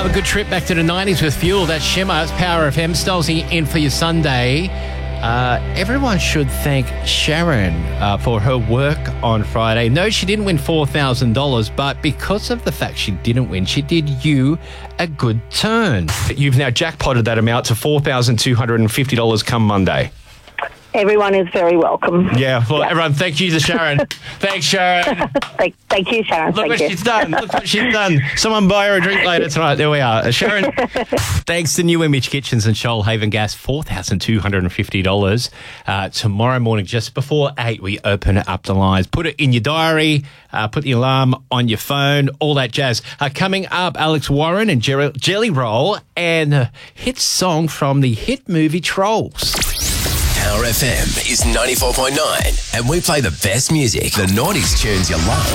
another good trip back to the 90s with Fuel. That's Shimmer. It's Power FM. Stolzy in for your Sunday. Everyone should thank Sharon for her work on Friday. No, she didn't win $4,000, but because of the fact she didn't win, she did you a good turn. You've now jackpotted that amount to $4,250 come Monday. Everyone is very welcome. Yeah, well, everyone, thank you to Sharon. Thanks, Sharon. Thank you, Sharon. Look what she's done. Look what she's done. Someone buy her a drink later tonight. There we are. Sharon, thanks to New Image Kitchens and Shoalhaven Gas, $4,250. Tomorrow morning, just before 8, we open up the lines. Put it in your diary, put the alarm on your phone, all that jazz. Coming up, Alex Warren and Jelly Roll and a hit song from the hit movie Trolls. Power FM is 94.9 and we play the best music, the 90s tunes you love.